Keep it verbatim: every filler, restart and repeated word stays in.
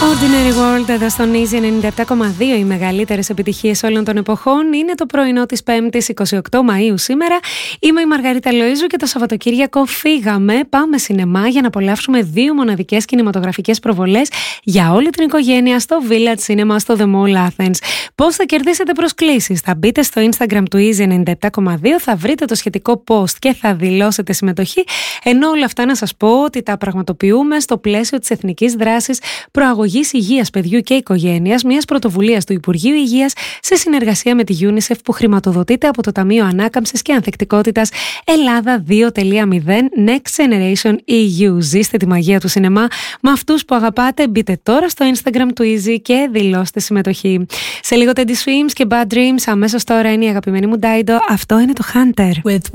Ordinary World εδώ στον Easy ενενήντα επτά κόμμα δύο. Οι μεγαλύτερες επιτυχίες όλων των εποχών. Είναι το πρωινό της Πέμπτης εικοστή ογδόη Μαΐου σήμερα. Είμαι η Μαργαρίτα Λοΐζου και το Σαββατοκύριακο φύγαμε. Πάμε σινεμά για να απολαύσουμε δύο μοναδικές κινηματογραφικές προβολές για όλη την οικογένεια στο Village Cinema στο The Mall Athens. Πώς θα κερδίσετε προσκλήσεις? Θα μπείτε στο Instagram του Easy ενενήντα επτά κόμμα δύο, θα βρείτε το σχετικό post και θα δηλώσετε συμμετοχή. Ενώ όλα αυτά να σας πω ότι τα πραγματοποιούμε στο πλαίσιο της Εθνικής Δράσης Προαγωγής Υγείας Παιδιού και Οικογένειας, μιας πρωτοβουλίας του Υπουργείου Υγείας σε συνεργασία με τη UNICEF που χρηματοδοτείται από το Ταμείο Ανάκαμψης και Ανθεκτικότητας Ελλάδα δύο κόμμα μηδέν Next Generation ι γιου. Ζήστε τη μαγεία του σινεμά με αυτούς που αγαπάτε. Μπείτε τώρα στο Instagram του Easy και δηλώστε συμμετοχή. Σε λίγο Teddy Swims και Bad Dreams. Αμέσως τώρα είναι η αγαπημένη μου Dido. Αυτό είναι το Hunter. With